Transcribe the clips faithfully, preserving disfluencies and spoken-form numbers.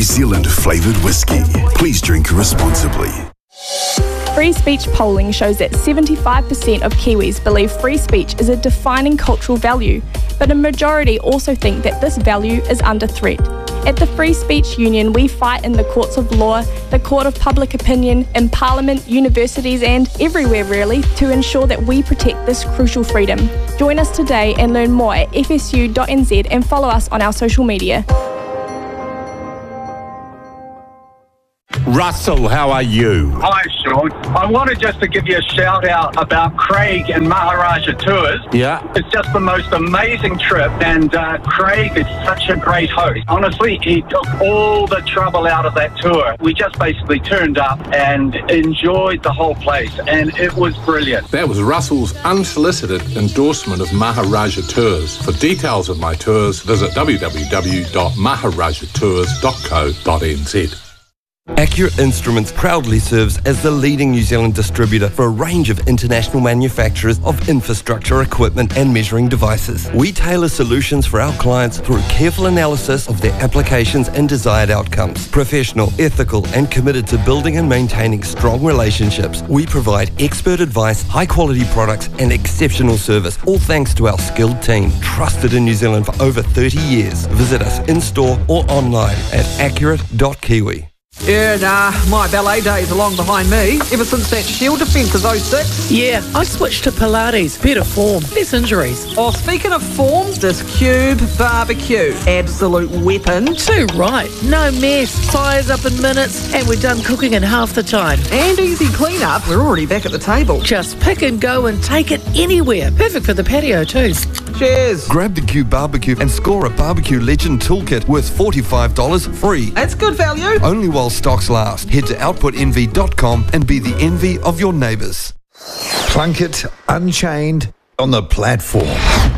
Zealand flavoured whiskey. Please drink responsibly. Free speech polling shows that seventy-five percent of Kiwis believe free speech is a defining cultural value, but a majority also think that this value is under threat. At the Free Speech Union, we fight in the courts of law, the court of public opinion, in Parliament, universities and everywhere really to ensure that we protect this crucial freedom. Join us today and learn more at f s u dot n z and follow us on our social media. Russell, how are you? Hi, Sean. I wanted just to give you a shout out about Craig and Maharaja Tours. Yeah. It's just the most amazing trip, and uh, Craig is such a great host. Honestly, he took all the trouble out of that tour. We just basically turned up and enjoyed the whole place, and it was brilliant. That was Russell's unsolicited endorsement of Maharaja Tours. For details of my tours, visit w w w dot maharaja tours dot co dot n z. Accurate Instruments proudly serves as the leading New Zealand distributor for a range of international manufacturers of infrastructure equipment and measuring devices. We tailor solutions for our clients through careful analysis of their applications and desired outcomes. Professional, ethical and committed to building and maintaining strong relationships, we provide expert advice, high quality products and exceptional service, all thanks to our skilled team, trusted in New Zealand for over thirty years. Visit us in-store or online at accurate dot kiwi. Yeah, nah, my ballet days are long behind me. Ever since that Shield defence of oh six. Yeah, I switched to Pilates. Better form, less injuries. Oh, speaking of form, this Cube barbecue. Absolute weapon. Too right. No mess. Fires up in minutes, and we're done cooking in half the time. And easy clean-up. We're already back at the table. Just pick and go and take it anywhere. Perfect for the patio too. Cheers. Grab the Cube barbecue and score a Barbecue Legend toolkit worth forty-five dollars free. That's good value. Only while stocks last. Head to output envy dot com and be the envy of your neighbours. Plunkett Unchained on the platform.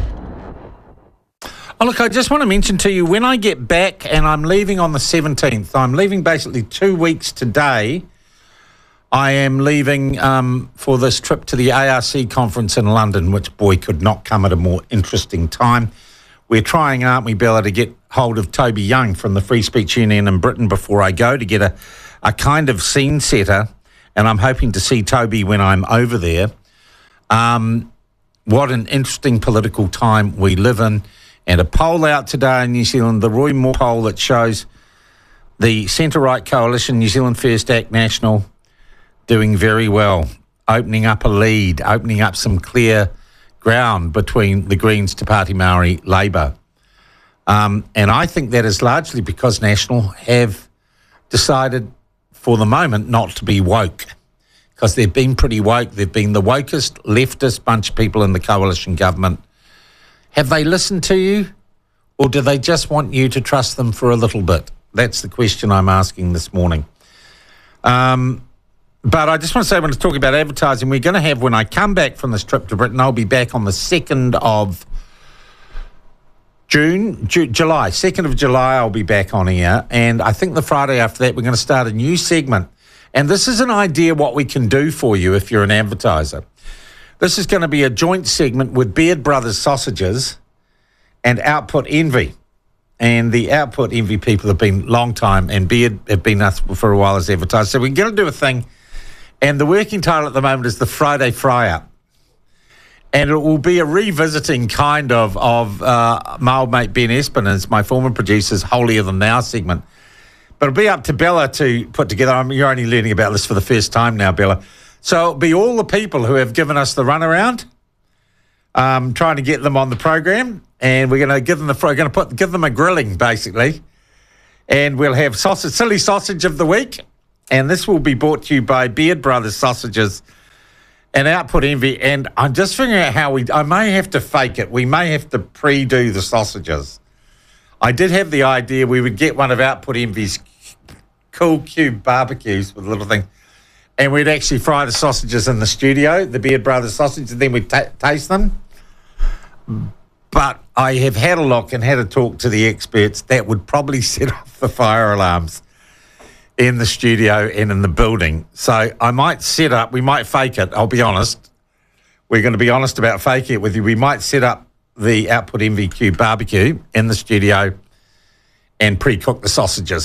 Oh, look, I just want to mention to you, when I get back, and I'm leaving on the seventeenth, I'm leaving basically two weeks today. I am leaving um, for this trip to the A R C conference in London, which, boy, could not come at a more interesting time. We're trying, aren't we, Bella, to get hold of Toby Young from the Free Speech Union in Britain before I go to get a, a kind of scene setter, and I'm hoping to see Toby when I'm over there. Um, what an interesting political time we live in. And a poll out today in New Zealand, the Roy Moore poll that shows the centre-right coalition, New Zealand First Act National, doing very well, opening up a lead, opening up some clear ground between the Greens, Te Pāti Māori, Labour. Um, and I think that is largely because National have decided for the moment not to be woke, because they've been pretty woke. They've been the wokest, leftist bunch of people in the coalition government. Have they listened to you, or do they just want you to trust them for a little bit? That's the question I'm asking this morning. Um... But I just want to say, when I talk about advertising, we're going to have, when I come back from this trip to Britain, I'll be back on the second of June, Ju- July, second of July, I'll be back on here. And I think the Friday after that, we're going to start a new segment. And this is an idea what we can do for you if you're an advertiser. This is going to be a joint segment with Beard Brothers Sausages and Output Envy. And the Output Envy people have been long time, and Beard have been us for a while as advertisers. So we're going to do a thing. And the working title at the moment is the Friday Fry-Up. And it will be a revisiting kind of of uh, my old mate Ben Espin's, my former producer's Holier Than Thou segment. But it'll be up to Bella to put together. I mean, you're only learning about this for the first time now, Bella. So it'll be all the people who have given us the runaround, um, trying to get them on the program. And we're going to give them the we're going to put give them a grilling, basically. And we'll have sausage, silly sausage of the week. And this will be brought to you by Beard Brothers Sausages and Output Envy. And I'm just figuring out how we... I may have to fake it. We may have to pre-do the sausages. I did have the idea we would get one of Output Envy's cool cube barbecues with a little thing, and we'd actually fry the sausages in the studio, the Beard Brothers sausages, and then we'd t- taste them. But I have had a look and had a talk to the experts. That would probably set off the fire alarms in the studio and in the building. So I might set up, we might fake it, I'll be honest. We're going to be honest about faking it with you. We might set up the Output M V Q barbecue in the studio and pre-cook the sausages.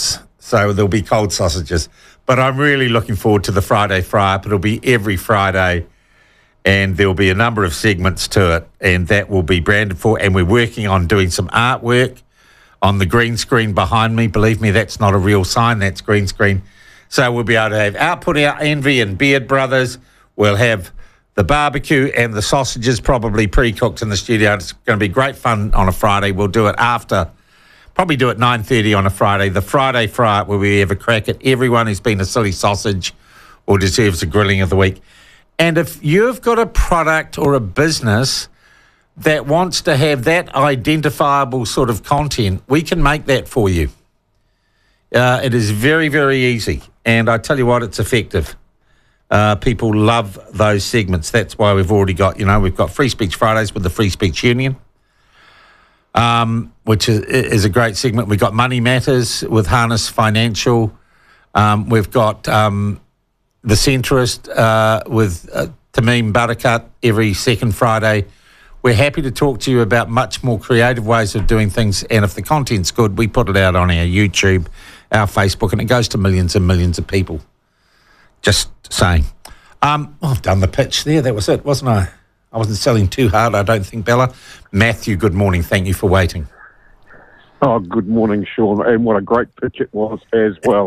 So there'll be cold sausages. But I'm really looking forward to the Friday fry-up. It'll be every Friday, and there'll be a number of segments to it, and that will be branded for. And we're working on doing some artwork on the green screen behind me. Believe me, that's not a real sign. That's green screen. So we'll be able to have Output Out Envy and Beard Brothers. We'll have the barbecue and the sausages probably pre-cooked in the studio. It's going to be great fun on a Friday. We'll do it after, probably do it nine thirty on a Friday. The Friday fry-up where we have a crack at everyone who's been a silly sausage or deserves a grilling of the week. And if you've got a product or a business that wants to have that identifiable sort of content, we can make that for you. Uh, it is very, very easy. And I tell you what, it's effective. Uh, people love those segments. That's why we've already got, you know, we've got Free Speech Fridays with the Free Speech Union, um, which is, is a great segment. We've got Money Matters with Harness Financial. Um, we've got um, The Centrist uh, with uh, Tamim Barakat every second Friday. We're happy to talk to you about much more creative ways of doing things. And if the content's good, we put it out on our YouTube, our Facebook, and it goes to millions and millions of people. Just saying. Um, oh, I've done the pitch there. That was it, wasn't I? I wasn't selling too hard, I don't think, Bella. Matthew, good morning. Thank you for waiting. Oh, good morning, Sean. And what a great pitch it was as well.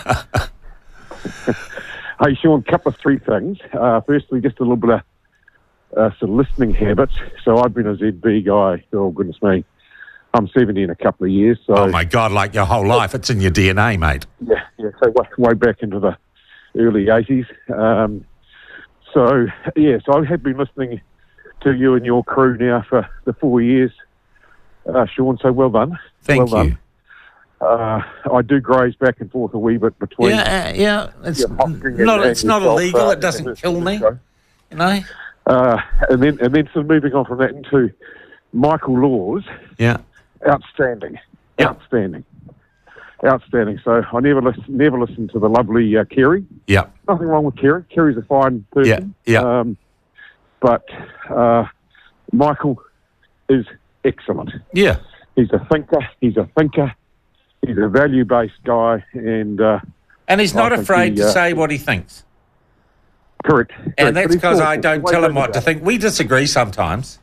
Hey, Sean, a couple of three things. Uh, firstly, just a little bit of uh, some listening habits. So I've been a Z B guy. Oh, goodness me. I'm seventy in a couple of years. So oh, my God, like your whole life. It's in your D N A, mate. Yeah, yeah. So way, way back into the early eighties. Um, so, yeah, so I have been listening to you and your crew now for the four years, uh, Sean, so well done. Thank well you. Done. Uh, I do graze back and forth a wee bit between... Yeah, uh, yeah. It's yeah, not, and, it's and not yourself, illegal. Uh, it doesn't and kill me, show. you know? Uh, and then and then sort of moving on from that into Michael Laws. Yeah. Outstanding. Yeah. Outstanding. Outstanding. So I never listen, never listened to the lovely uh, Kerry. Yeah. Nothing wrong with Kerry. Kerry's a fine person. Yeah. Yeah. Um, but uh, Michael is excellent. Yeah. He's a thinker. He's a thinker. He's a value-based guy, and uh, and he's not afraid he, to uh, say what he thinks. Correct. And correct. that's because I don't tell him what to think. We disagree sometimes.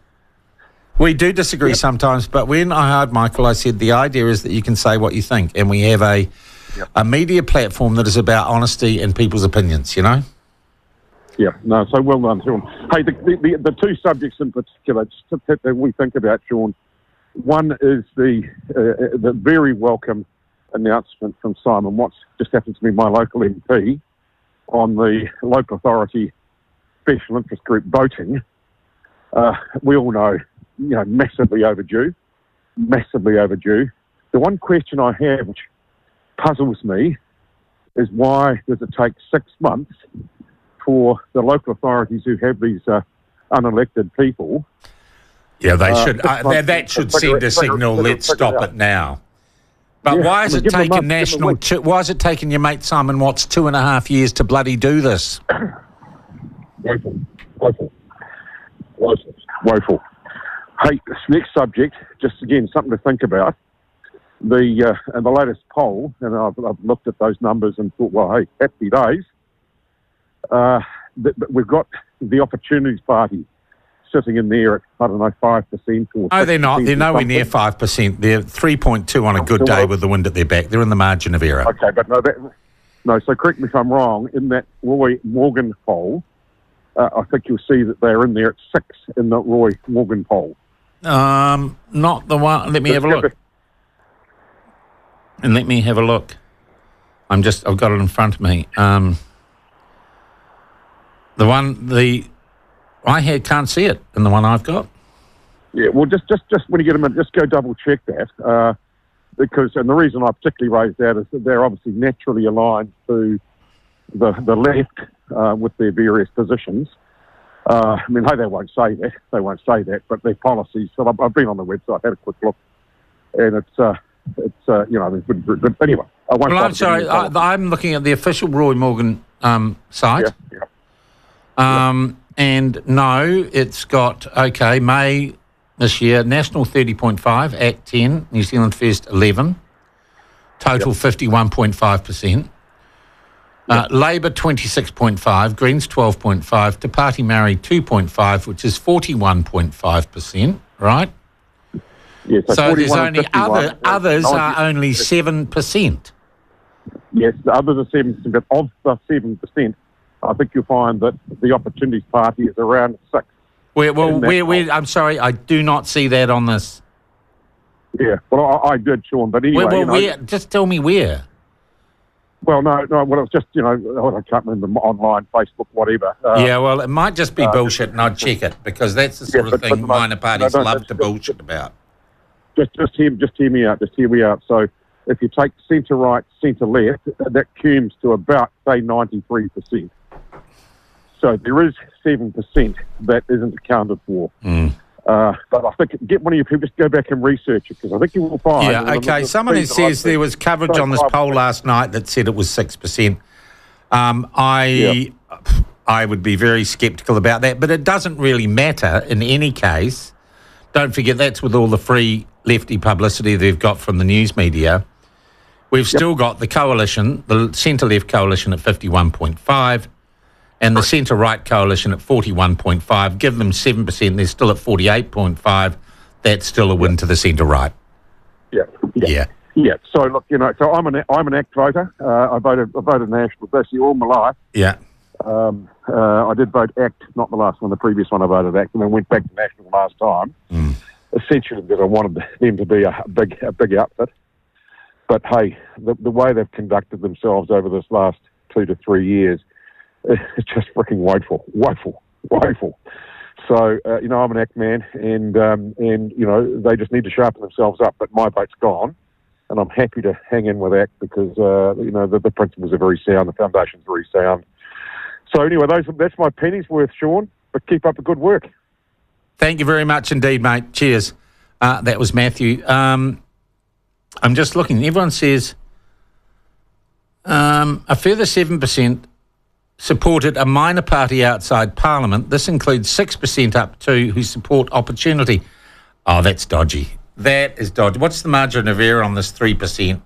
We do disagree yep. sometimes, but when I hired Michael, I said the idea is that you can say what you think, and we have a yep. a media platform that is about honesty and people's opinions, you know? Yeah, no, so well done, Sean. Hey, the, the, the two subjects in particular that we think about, Sean, one is the uh, the very welcome announcement from Simon Watts, just happens to be my local M P, on the local authority special interest group voting. Uh, we all know, you know, massively overdue, massively overdue. The one question I have, which puzzles me, is why does it take six months for the local authorities who have these uh, unelected people? Yeah, they uh, should. Uh, that, that should send a signal. Let's stop it now. But yeah, why is I mean, it taking month, national? Two, why is it taking your mate Simon Watts two and a half years to bloody do this? Woeful, woeful, woeful, woeful. Hey, this next subject, just again something to think about. The uh, and the latest poll, and I've, I've looked at those numbers and thought, well, hey, happy days. Uh, th- we've got the Opportunities Party sitting in there at, I don't know, five percent or No, they're not. They're nowhere something. near five percent. They're three point two on a good day with the wind at their back. They're in the margin of error. Okay, but no, that, no. So correct me if I'm wrong. In that Roy Morgan poll, uh, I think you'll see that they're in there at six in the Roy Morgan poll. Um, not the one. Let me have a look. And let me have a look. I'm just, I've got it in front of me. Um, the one, the, I had, can't see it in the one I've got. Yeah, well, just, just, just when you get a minute, just go double check that. Uh, because, and the reason I particularly raised that is that they're obviously naturally aligned to the, the left uh, with their various positions. Uh, I mean, hey, they won't say that. They won't say that, but their policies. So I've, I've been on the website, had a quick look, and it's, uh, it's, uh, you know, I mean, but, but anyway, I won't. Well, I'm sorry. I, I'm looking at the official Roy Morgan um, site. Yeah, yeah. Um, yeah. And no, it's got okay. May this year, National thirty point five, Act ten, New Zealand First eleven, total Yep. fifty-one point five percent. Uh, Labour twenty-six point five, Greens twelve point five, Te Party Māori two point five, which is forty-one point five percent, right? Yeah, so So there's forty-one and only fifty-one, other, uh, others ninety are only seven percent. Yes, the others are seven percent, but of the seven percent, I think you'll find that the Opportunities Party is around six. Where, well, in that where, where, poll. I'm sorry, I do not see that on this. Yeah, well, I, I did, Sean, but anyway, Where, well, you know, where, just tell me where. well, no, no, well, it was just, you know, I can't remember, online, Facebook, whatever. Uh, yeah, well, it might just be uh, bullshit, and I'd check it, because that's the sort Yeah, of but- thing but- minor parties no, no, love that's to just- bullshit about. Just, just hear, just hear me out. Just hear me out. So, if you take centre right, centre left, that cumes to about say ninety-three percent. So there is seven percent that isn't accounted for. Mm. Uh, but I think get one of you people just go back and research it, because I think you will find. Yeah, and okay. the Someone who things that I've says there seen- was coverage so on this I've- poll last night that said it was six percent. Um, I Yeah. I would be very sceptical about that, but it doesn't really matter in any case. Don't forget, that's with all the free lefty publicity they've got from the news media. We've still got the coalition, the centre-left coalition at fifty-one point five, and the centre-right coalition at forty-one point five. Give them seven percent, they're still at forty-eight point five. That's still a win to the centre-right. Yeah, yeah, Yeah. yeah. So look, you know, so I'm an I'm an ACT voter. Uh, I voted I voted National basically all my life. Yeah. Um, uh, I did vote ACT, not the last one, the previous one I voted ACT, and then went back to National last time. Mm. Essentially because I wanted them to be a big a big outfit. But hey, the, the way they've conducted themselves over this last two to three years, it's just freaking woeful, woeful, woeful. So, uh, you know, I'm an ACT man, and, um, and, you know, they just need to sharpen themselves up, but my vote's gone, and I'm happy to hang in with ACT because, uh, you know, the, the principles are very sound, the foundation's very sound. So anyway, those that's my penny's worth, Sean, but keep up the good work. Thank you very much indeed, mate. Cheers. Uh, that was Matthew. Um, I'm just looking. Everyone says um, a further seven percent supported a minor party outside Parliament. This includes six percent up to who support Opportunity. Oh, that's dodgy. That is dodgy. What's the margin of error on this three percent?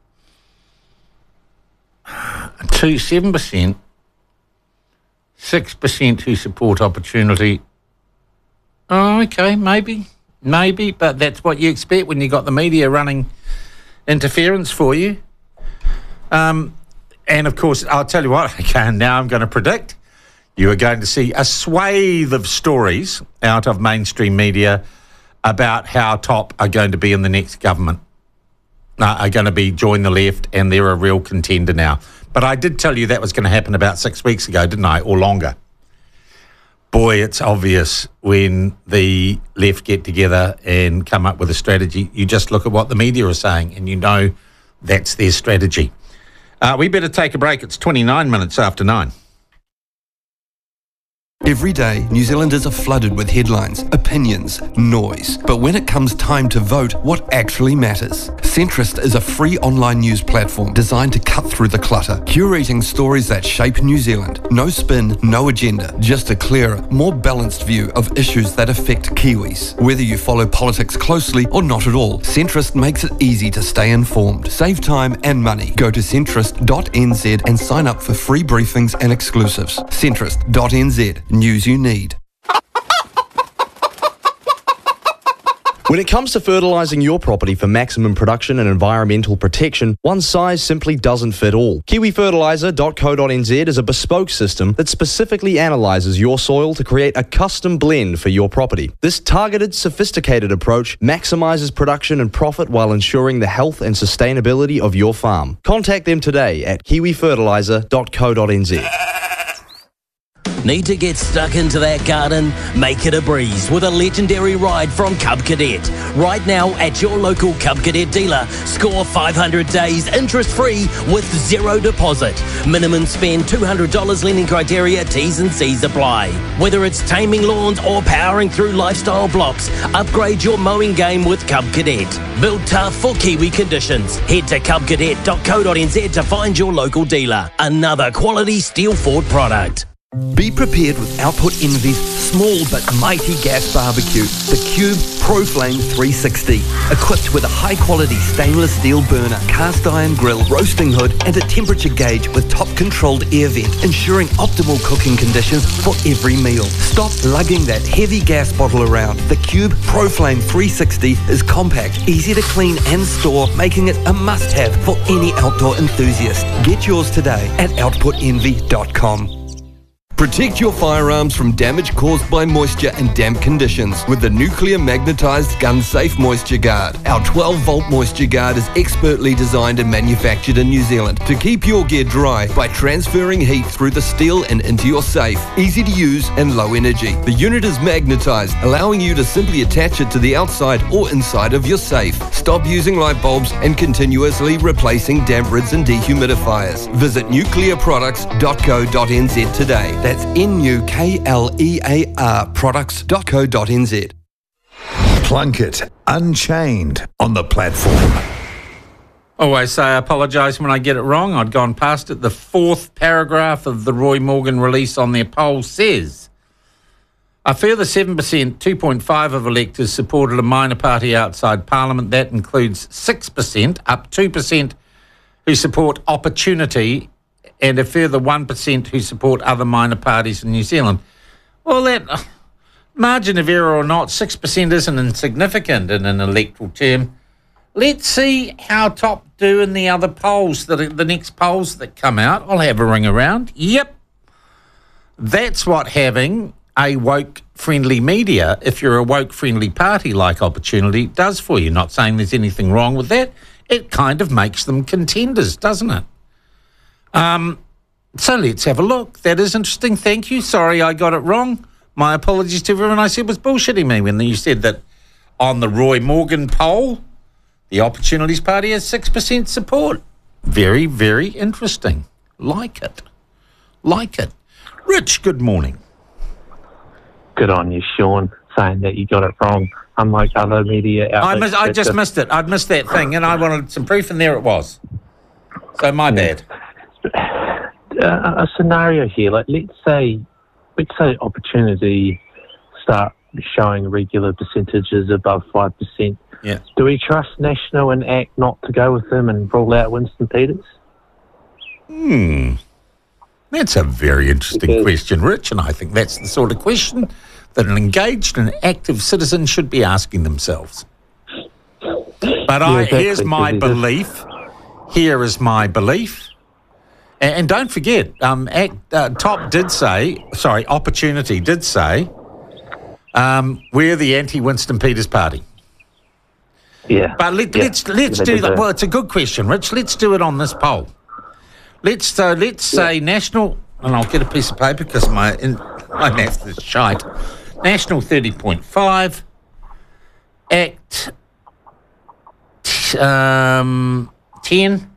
Two, seven percent. six percent who support Opportunity. Oh, okay, maybe. Maybe, but that's what you expect when you got the media running interference for you. Um, and, of course, I'll tell you what, okay, now I'm going to predict you are going to see a swathe of stories out of mainstream media about how Top are going to be in the next government, uh, are going to be join the left, and they're a real contender now. But I did tell you that was going to happen about six weeks ago, didn't I, or longer? Boy, it's obvious when the left get together and come up with a strategy. You just look at what the media are saying and you know that's their strategy. Uh, we better take a break. It's twenty-nine minutes after nine. Every day, New Zealanders are flooded with headlines, opinions, noise. But when it comes time to vote, what actually matters? Centrist is a free online news platform designed to cut through the clutter, curating stories that shape New Zealand. No spin, no agenda, just a clearer, more balanced view of issues that affect Kiwis. Whether you follow politics closely or not at all, Centrist makes it easy to stay informed. Save time and money. Go to centrist dot n z and sign up for free briefings and exclusives. centrist dot n z. News you need. When it comes to fertilising your property for maximum production and environmental protection, one size simply doesn't fit all. kiwi fertiliser dot co dot n z is a bespoke system that specifically analyses your soil to create a custom blend for your property. This targeted, sophisticated approach maximises production and profit while ensuring the health and sustainability of your farm. Contact them today at kiwi fertiliser dot co dot n z. Need to get stuck into that garden? Make it a breeze with a legendary ride from Cub Cadet. Right now at your local Cub Cadet dealer, score five hundred days interest-free with zero deposit. Minimum spend two hundred dollars lending criteria, T's and C's apply. Whether it's taming lawns or powering through lifestyle blocks, upgrade your mowing game with Cub Cadet. Built tough for Kiwi conditions. Head to cub cadet dot co dot n z to find your local dealer. Another quality Steel Ford product. Be prepared with Output Envy's small but mighty gas barbecue, the Cube ProFlame three sixty. Equipped with a high-quality stainless steel burner, cast iron grill, roasting hood, and a temperature gauge with top-controlled air vent, ensuring optimal cooking conditions for every meal. Stop lugging that heavy gas bottle around. The Cube ProFlame three sixty is compact, easy to clean and store, making it a must-have for any outdoor enthusiast. Get yours today at output envy dot com. Protect your firearms from damage caused by moisture and damp conditions with the nuclear magnetized gun safe moisture guard. Our twelve volt moisture guard is expertly designed and manufactured in New Zealand to keep your gear dry by transferring heat through the steel and into your safe. Easy to use and low energy. The unit is magnetized, allowing you to simply attach it to the outside or inside of your safe. Stop using light bulbs and continuously replacing damp rids and dehumidifiers. Visit nuclear products dot co dot n z today. That's N U K L E A R products dot co dot n z. Plunkett Unchained on the platform. Always say I apologise when I get it wrong. I'd gone past it. The fourth paragraph of the Roy Morgan release on their poll says, a further seven percent, two point five of electors supported a minor party outside Parliament. That includes six percent, up two percent, who support Opportunity, and a further one percent who support other minor parties in New Zealand. Well, that uh, margin of error or not, six percent isn't insignificant in an electoral term. Let's see how Top do in the other polls, the, the next polls that come out. I'll have a ring around. Yep. That's what having a woke-friendly media, if you're a woke-friendly party like Opportunity, does for you. Not saying there's anything wrong with that. It kind of makes them contenders, doesn't it? Um, so let's have a look. That is interesting. Thank you. Sorry I got it wrong. My apologies to everyone I said was bullshitting me when you said that on the Roy Morgan poll, the Opportunities Party has six percent support. Very, very interesting. Like it. Like it. Rich, good morning. Good on you, Sean, saying that you got it wrong. Unlike other media outlets. I, miss, I just missed it. I'd missed that thing, and I wanted some proof, and there it was. So my bad. Uh, a scenario here, like let's say, let's say Opportunity start showing regular percentages above five percent. Yeah. Do we trust National and A C T not to go with them and rule out Winston Peters? Hmm. That's a very interesting because, question, Rich, and I think that's the sort of question that an engaged and active citizen should be asking themselves. But yeah, I, exactly, here's my belief. Here is my belief. And, and don't forget, um, Act, uh, Top did say, sorry, Opportunity did say, um, we're the anti-Winston Peters party. Yeah. But let, yeah. let's let's yeah, do that. that. Well, it's a good question, Rich. Let's do it on this poll. Let's so let's say yeah. National, and I'll get a piece of paper because my in, my maths is shite. National thirty point five, Act um, ten,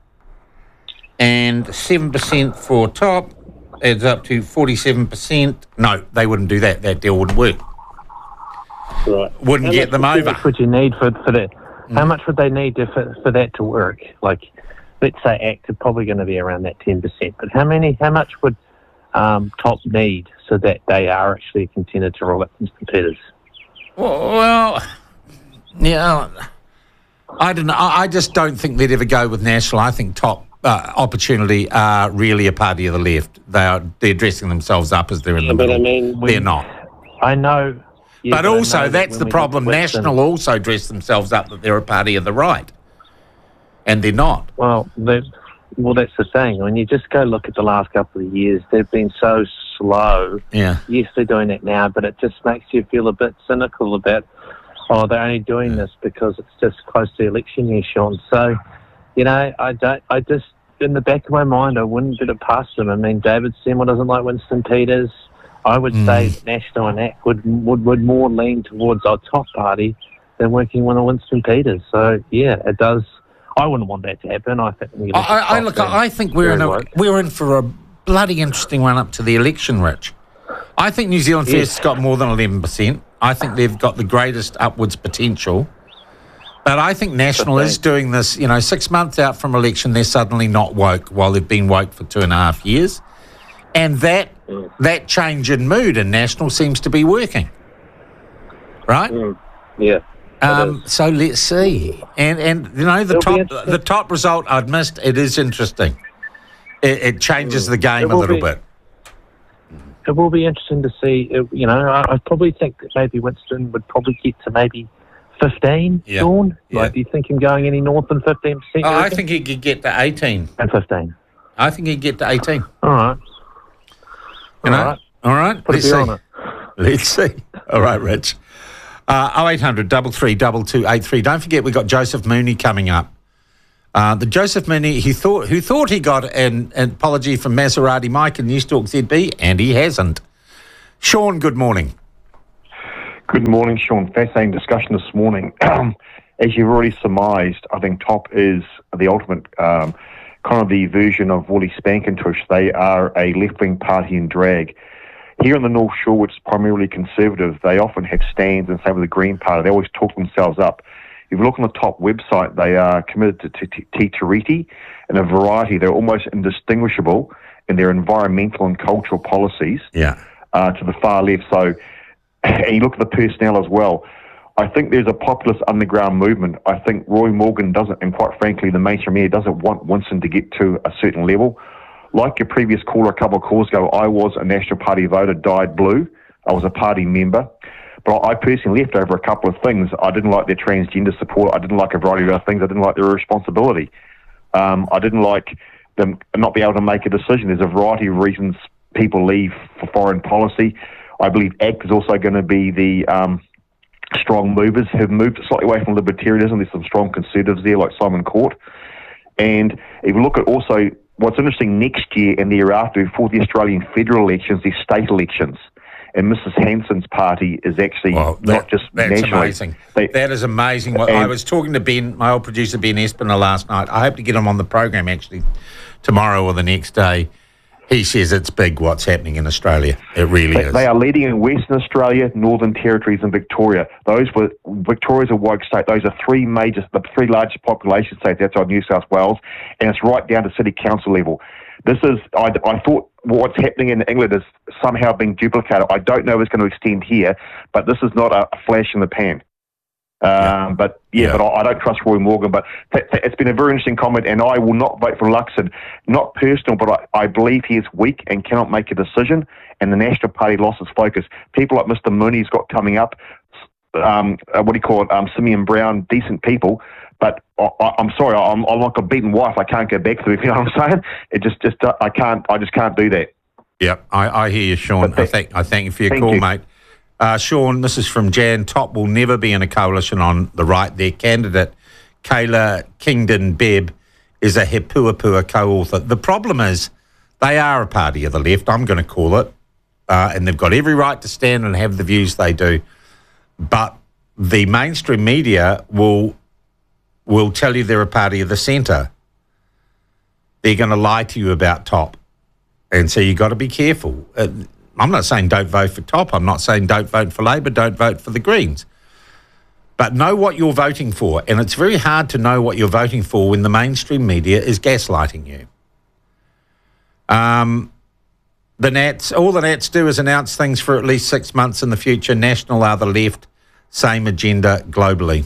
and seven percent for Top adds up to forty-seven percent. No, they wouldn't do that. That deal wouldn't work. Right. Wouldn't how get them over. How much would you need for, for that? Mm. How much would they need to, for, for that to work? Like, let's say A C T are probably going to be around that ten percent. But how many? How much would um, Top need so that they are actually a contender to roll up Winston Peters? Well, well, yeah, I don't know. I just don't think they'd ever go with National. I think Top uh, Opportunity are really a party of the left. They are. They're dressing themselves up as they're in yeah, the but middle. I mean, they're not. I know. Yeah, but, but also, that that's the problem. National also dress themselves up that they're a party of the right, and they're not. Well, well, that's the thing. When you just go look at the last couple of years, they've been so slow. Yeah. Yes, they're doing it now, but it just makes you feel a bit cynical about, oh, they're only doing yeah. this because it's just close to the election year, Sean. So, you know, I don't. I just, in the back of my mind, I wouldn't put it past them. I mean, David Seymour doesn't like Winston Peters. I would mm. say National and A C T would, would would more lean towards our Top party than working with a Winston Peters. So yeah, it does. I wouldn't want that to happen. I think. I, I, I look. I think we're in a, we're in for a bloody interesting run up to the election, Rich. I think New Zealand First yes. has got more than eleven percent. I think they've got the greatest upwards potential. But I think National is doing this. You know, six months out from election, they're suddenly not woke while they've been woke for two and a half years. And that Mm. that change in mood in National seems to be working, right? Mm. Yeah. Um, so let's see, and and you know the It'll be top the top result I'd missed. It is interesting. It, it changes the game a little be, bit. It will be interesting to see. It, you know, I, I probably think that maybe Winston would probably get to maybe fifteen. Yeah. Sean, Yeah. like, do you think him going any north than fifteen percent? Oh, I think he could get to eighteen and fifteen. I think he'd get to eighteen. All right. You know? All right. All right. Put a Let's beer see. on it. Let's see. All right, Rich. Uh, oh eight hundred, double three, double two, eight three. Don't forget we've got Joseph Mooney coming up. Uh, the Joseph Mooney he thought, who thought he got an, an apology from Maserati Mike and Newstalk Z B, and he hasn't. Sean, good morning. Good morning, Sean. Fascinating discussion this morning. As you've already surmised, I think Top is the ultimate um, kind of the version of Wooly Spankintush. They are a left-wing party in drag. Here on the North Shore, which is primarily conservative, they often have stands, and same with the Green Party. They always talk themselves up. If you look on the Top website, they are committed to Te Tiriti and a variety. They're almost indistinguishable in their environmental and cultural policies. Yeah. Uh, to the far left. So, and you look at the personnel as well. I think there's a populist underground movement. I think Roy Morgan doesn't, and quite frankly, the mainstream media doesn't want Winston to get to a certain level. Like your previous caller a couple of calls ago, I was a National Party voter, dyed blue. I was a party member. But I personally left over a couple of things. I didn't like their transgender support. I didn't like a variety of other things. I didn't like their irresponsibility. Um, I didn't like them not be able to make a decision. There's a variety of reasons people leave for foreign policy. I believe A C T is also going to be the um, strong movers who have moved slightly away from libertarianism. There's some strong conservatives there like Simon Court. And if you look at also what's interesting next year and the year after, before the Australian federal elections, the state elections. And Missus Hanson's party is actually well, that, not just that's nationally. amazing. They, that is amazing. Well, I was talking to Ben, my old producer Ben Espiner last night. I hope to get him on the program actually tomorrow or the next day. He says it's big what's happening in Australia. It really they, is. They are leading in Western Australia, Northern Territories and Victoria. Those were, Victoria's a woke state. Those are three major, the three largest population states outside New South Wales, and it's right down to city council level. This is, I, I thought what's happening in England is somehow being duplicated. I don't know if it's going to extend here, but this is not a flash in the pan. Um, yeah. But yeah, yeah. but I, I don't trust Roy Morgan. But th- th- it's been a very interesting comment, and I will not vote for Luxon. Not personal, but I, I believe he is weak and cannot make a decision, and the National Party lost its focus. People like Mister Mooney's got coming up, um, uh, what do you call it, um, Simeon Brown, decent people, but I, I, I'm sorry, I'm, I'm like a beaten wife. I can't go back to it, you know what I'm saying? It just, just uh, I can't, I just can't do that. Yep, I, I hear you, Sean. That, I thank, I thank you for your thank call, you. mate. Uh, Sean, this is from Jan. Top will never be in a coalition on the right. Their candidate, Kayla Kingdon-Bebb, is a Hepuapua co-author. The problem is they are a party of the left, I'm going to call it, uh, and they've got every right to stand and have the views they do. But the mainstream media will will tell you they're a party of the centre. They're going to lie to you about Top. And so you've got to be careful. Uh, I'm not saying don't vote for Top. I'm not saying don't vote for Labor, don't vote for the Greens. But know what you're voting for. And it's very hard to know what you're voting for when the mainstream media is gaslighting you. Um, the Nats, all the Nats do is announce things for at least six months in the future. National are the left, same agenda globally.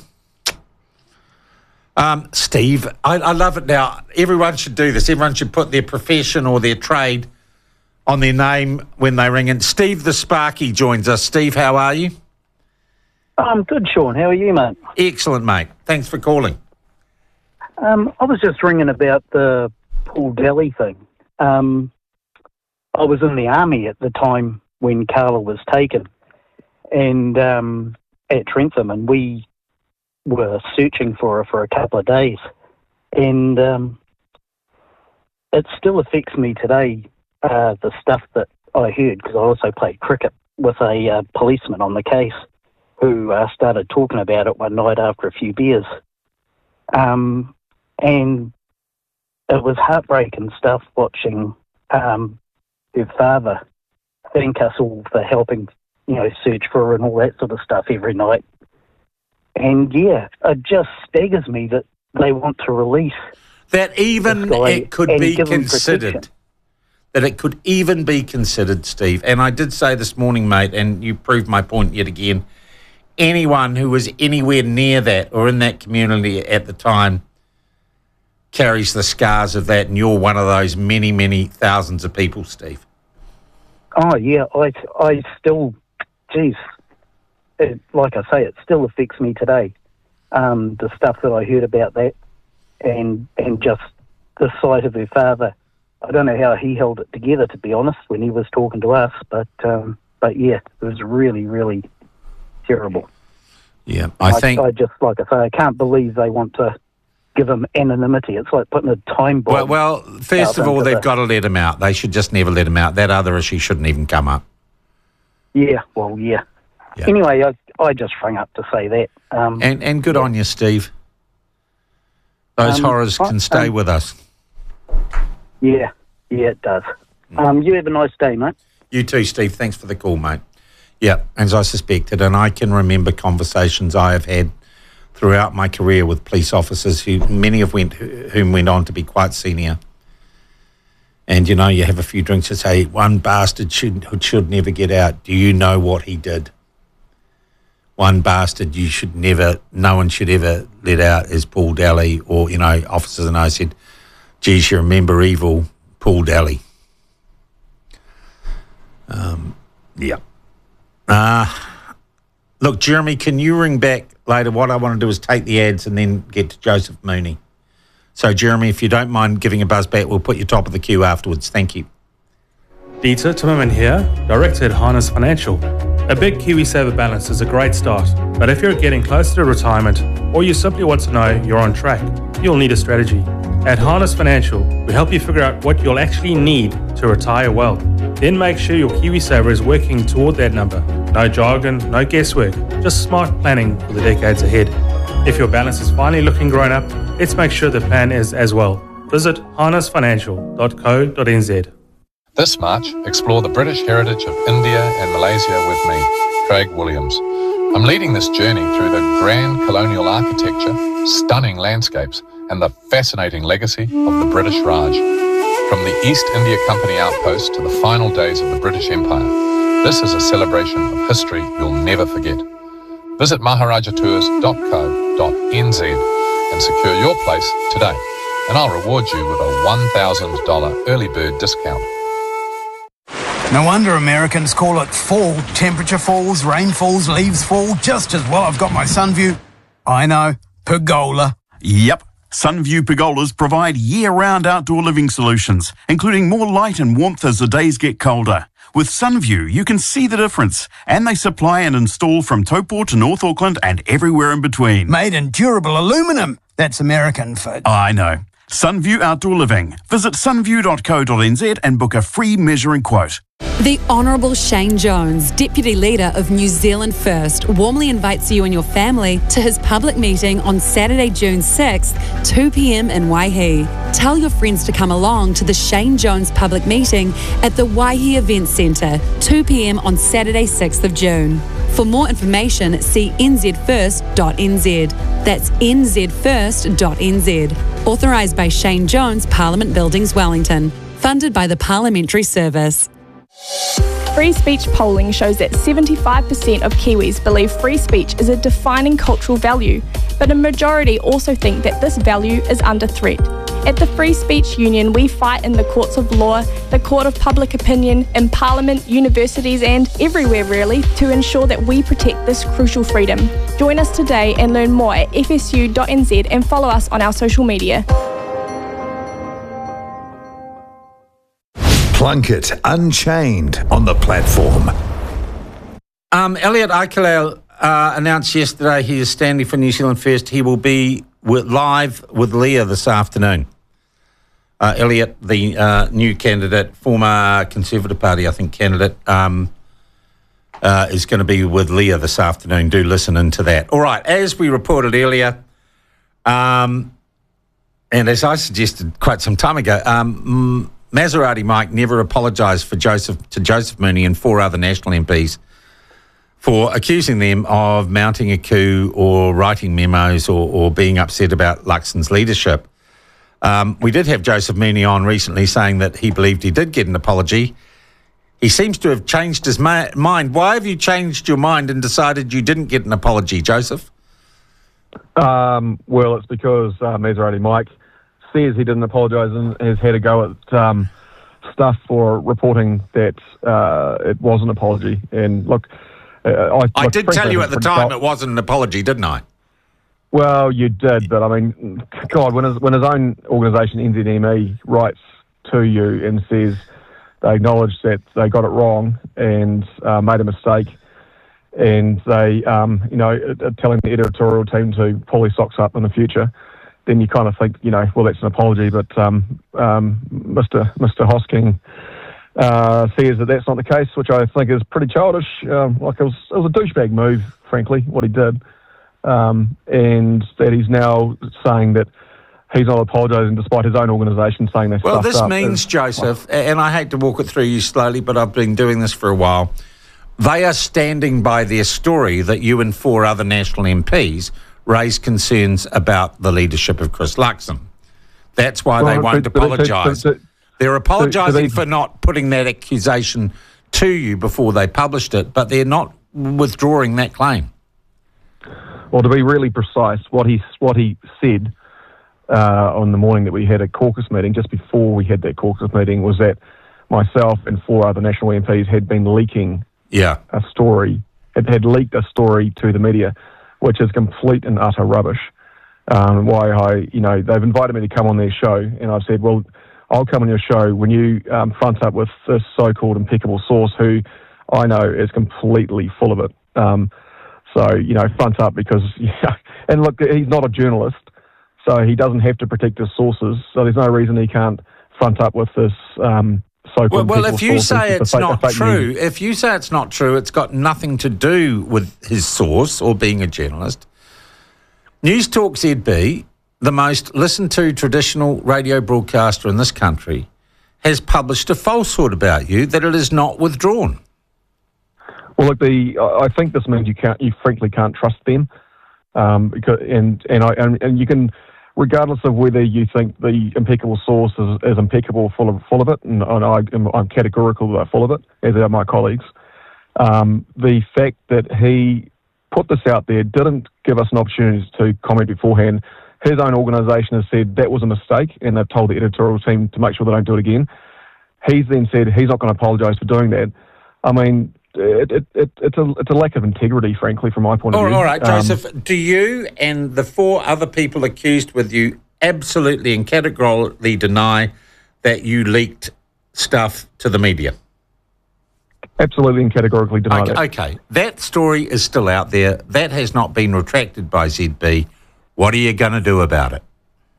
Um, Steve, I, I love it now. Everyone should do this. Everyone should put their profession or their trade on their name when they ring in. Steve the Sparky joins us. Steve, how are you? I'm good, Sean. How are you, mate? Excellent, mate. Thanks for calling. Um, I was just ringing about the Paul Daly thing. Um, I was in the army at the time when Carla was taken, and um, at Trentham, and we were searching for her for a couple of days, and um, it still affects me today. Uh, the stuff that I heard, because I also played cricket with a uh, policeman on the case who uh, started talking about it one night after a few beers. Um, and it was heartbreaking stuff watching um, her father thank us all for helping, you know, search for her and all that sort of stuff every night. And yeah, it just staggers me that they want to release that even it could be considered. that it could even be considered, Steve. And I did say this morning, mate, and you proved my point yet again, anyone who was anywhere near that or in that community at the time carries the scars of that, and you're one of those many, many thousands of people, Steve. Oh, yeah, I, I still, geez, it, like I say, it still affects me today. Um, the stuff that I heard about that and and just the sight of her father. I don't know how he held it together, to be honest, when he was talking to us, but um, but yeah, it was really, really terrible. Yeah, I, I think... I just, like I say, I can't believe they want to give him anonymity. It's like putting a time bomb. Well, well first of all, they've the... got to let him out. They should just never let him out. That other issue shouldn't even come up. Yeah, well, yeah. yeah. Anyway, I, I just rang up to say that. Um, and, and good yeah. on you, Steve. Those um, horrors can stay um, with us. Yeah, yeah, it does. Um, you have a nice day, mate. You too, Steve. Thanks for the call, mate. Yeah, as I suspected, and I can remember conversations I have had throughout my career with police officers, who many of went, whom went on to be quite senior. And, you know, you have a few drinks and say, one bastard should, should never get out. Do you know what he did? One bastard you should never, no one should ever let out is Paul Daly. Or, you know, officers and I said, geez, you remember evil Paul Daly. Um, yeah. Uh, look, Jeremy, can you ring back later? What I want to do is take the ads and then get to Joseph Mooney. So, Jeremy, if you don't mind giving a buzz back, we'll put you top of the queue afterwards. Thank you. Dieter Timmerman here, Director at Harness Financial. A big KiwiSaver balance is a great start, but if you're getting closer to retirement or you simply want to know you're on track, you'll need a strategy. At Harness Financial, we help you figure out what you'll actually need to retire well. Then make sure your KiwiSaver is working toward that number. No jargon, no guesswork, just smart planning for the decades ahead. If your balance is finally looking grown up, let's make sure the plan is as well. Visit harness financial dot co dot n z. This March, explore the British heritage of India and Malaysia with me, Craig Williams. I'm leading this journey through the grand colonial architecture, stunning landscapes, and the fascinating legacy of the British Raj. From the East India Company outpost to the final days of the British Empire, this is a celebration of history you'll never forget. Visit maharaja tours dot co dot n z and secure your place today, and I'll reward you with a one thousand dollars early bird discount. No wonder Americans call it fall. Temperature falls, rain falls, leaves fall, just as well I've got my Sunview. I know, pergola. Yep. Sunview pergolas provide year-round outdoor living solutions, including more light and warmth as the days get colder. With Sunview, you can see the difference, and they supply and install from Taupo to North Auckland and everywhere in between. Made in durable aluminum. That's American for... I know. Sunview Outdoor Living. Visit sunview dot co dot n z and book a free measuring quote. The Honourable Shane Jones, Deputy Leader of New Zealand First, warmly invites you and your family to his public meeting on Saturday, June sixth, two p m in Waihi. Tell your friends to come along to the Shane Jones public meeting at the Waihi Event Centre, two p m on Saturday, sixth of June. For more information, see n z first dot n z. That's n z first dot n z. Authorised by Shane Jones, Parliament Buildings, Wellington. Funded by the Parliamentary Service. Free speech polling shows that seventy-five percent of Kiwis believe free speech is a defining cultural value, but a majority also think that this value is under threat. At the Free Speech Union, we fight in the courts of law, the court of public opinion, in Parliament, universities and everywhere really to ensure that we protect this crucial freedom. Join us today and learn more at f s u dot n z and follow us on our social media. Plunkett Unchained on the platform. Um, Elliot Aikilau uh, announced yesterday he is standing for New Zealand First. He will be with, live with Leah this afternoon. Uh, Elliot, the uh, new candidate, former Conservative Party, I think, candidate, um, uh, is going to be with Leah this afternoon. Do listen into that. All right, as we reported earlier, um, and as I suggested quite some time ago, um, Maserati Mike never apologised for Joseph to Joseph Mooney and four other National M Ps for accusing them of mounting a coup or writing memos or, or being upset about Luxon's leadership. Um, we did have Joseph Meany on recently saying that he believed he did get an apology. He seems to have changed his ma- mind. Why have you changed your mind and decided you didn't get an apology, Joseph? Um, well, it's because uh, Maserati Mike says he didn't apologise and has had a go at um, stuff for reporting that uh, it was an apology. And look, uh, I, I look, did tell you at the time it wasn't an apology, didn't I? Well, you did, but I mean, God, when his when his own organisation N Z M E writes to you and says they acknowledge that they got it wrong and uh, made a mistake, and they, um, you know, are telling the editorial team to pull their socks up in the future, then you kind of think, you know, well, that's an apology. But um, um, Mister Mister Hosking uh, says that that's not the case, which I think is pretty childish. Um, like it was, it was a douchebag move, frankly, what he did, um, and that he's now saying that he's not apologising despite his own organisation saying they Well, stuffed this up. means, Is- Joseph, and I hate to walk it through you slowly, but I've been doing this for a while. They are standing by their story that you and four other national M Ps raised concerns about the leadership of Chris Luxon. That's why they Well, won't but- but- apologise. but- but- They're apologising they- for not putting that accusation to you before they published it, but they're not withdrawing that claim. Well, to be really precise, what he what he said uh, on the morning that we had a caucus meeting, just before we had that caucus meeting, was that myself and four other national M Ps had been leaking yeah. a story, had, had leaked a story to the media, which is complete and utter rubbish. Um, why I, you know, they've invited me to come on their show, and I've said, well, I'll come on your show when you um, front up with this so-called impeccable source who I know is completely full of it. Um, so, you know, front up because, yeah, and look, he's not a journalist, so he doesn't have to protect his sources, so there's no reason he can't front up with this um, so-called Well, well, if you source and say keep a it's fake- a not fake true, news. if you say it's not true, it's got nothing to do with his source or being a journalist. News Talk Z B, the most listened to traditional radio broadcaster in this country, has published a falsehood about you that it is not withdrawn. Well, look, the I I think this means you can't, you frankly can't trust them, um, because and and I and, and you can, regardless of whether you think the impeccable source is, is impeccable, full of full of it, and, and I, I'm categorical that they're full of it, as are my colleagues. Um, the fact that he put this out there didn't give us an opportunity to comment beforehand. His own organisation has said that was a mistake, and they've told the editorial team to make sure they don't do it again. He's then said he's not going to apologise for doing that. I mean, it, it, it, it's a it's a lack of integrity, frankly, from my point of All, view. all right, Um, Joseph, do you and the four other people accused with you absolutely and categorically deny that you leaked stuff to the media? Absolutely and categorically deny okay, that. Okay, that story is still out there. That has not been retracted by Z B. What are you going to do about it?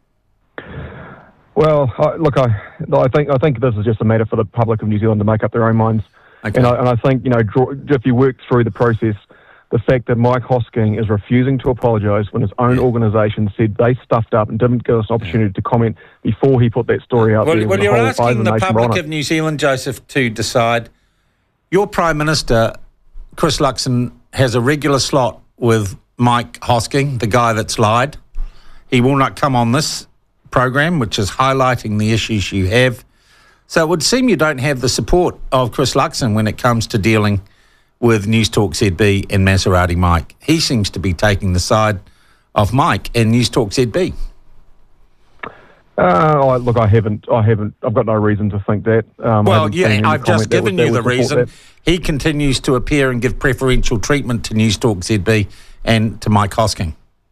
Well, I, look, I, I think I think this is just a matter for the public of New Zealand to make up their own minds. Okay. And, I, and I think, you know, draw, if you work through the process, the fact that Mike Hosking is refusing to apologise when his own organisation said they stuffed up and didn't give us an opportunity to comment before he put that story out Well, there. well with you're the whole eyes asking of the nation public on it. of New Zealand, Joseph, to decide. Your Prime Minister, Chris Luxon, has a regular slot with Mike Hosking, the guy that's lied. He will not come on this program, which is highlighting the issues you have. So it would seem you don't have the support of Chris Luxon when it comes to dealing with News Talk Z B and Maserati Mike. He seems to be taking the side of Mike and News Talk Z B. Uh, I, look, I haven't, I haven't, I've got no reason to think that. Um, I Well, haven't seen yeah, any I've comment just that would- given that you the would support reason. that. He continues to appear and give preferential treatment to News Talk Z B and to Mike Hosking.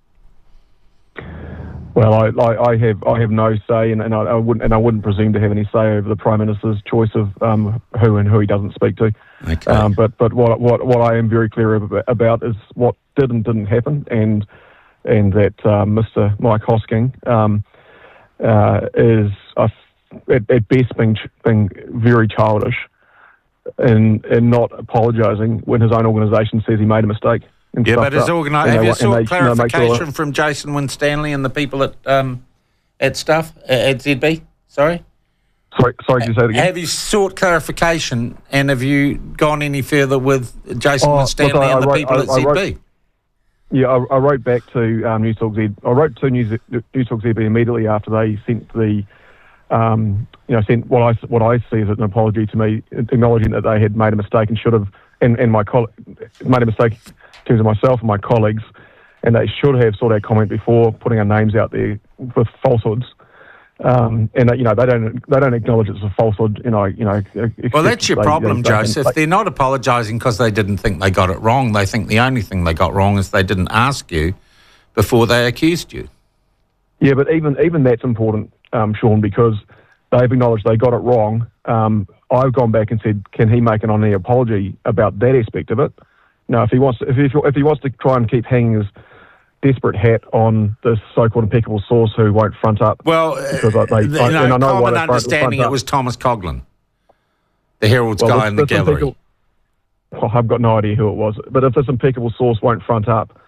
Well, I, I, I have I have no say, and, and I, I wouldn't and I wouldn't presume to have any say over the Prime Minister's choice of um, who and who he doesn't speak to. Okay. Um, but but what what what I am very clear ab- about is what did and didn't happen, and and that uh, Mister Mike Hosking um, uh, is uh, at, at best being ch- being very childish, in in not apologising when his own organisation says he made a mistake. and Yeah, stuffed but his up. organi- And have they you wa- and sought they, you know, make sure- clarification from Jason Winstanley and the people at um, at Stuff uh, at Z B? Sorry. Sorry, sorry, can you say it again? Have you sought clarification and have you gone any further with Jason Oh, Winstanley look, I- and the I wrote- people I- at I Z B? wrote- Yeah, I, I wrote back to um, News Talk Z. I wrote to News, News Talk Z B immediately after they sent the, um, you know, sent what I what I see as an apology to me, acknowledging that they had made a mistake and should have, and, and my coll- made a mistake in terms of myself and my colleagues, and they should have saw that comment before putting our names out there with falsehoods. Um, and that, you know, they don't they don't acknowledge it's a falsehood. You know, you know. Well, that's your they, problem, they, Joseph. they, They're not apologising because they didn't think they got it wrong. They think the only thing they got wrong is they didn't ask you before they accused you. Yeah, but even even that's important, um, Sean, because they've acknowledged they got it wrong. Um, I've gone back and said, can he make an on-air apology about that aspect of it? No, if he wants, to, if he, if he wants to try and keep hanging his desperate hat on this so-called impeccable source who won't front up. Well, because they, you I, know, and I know common why they front, understanding front it was Thomas Coughlin, the Herald's well, guy this, in the this gallery. impeccable- well, I've got no idea who it was, but if this impeccable source won't front up,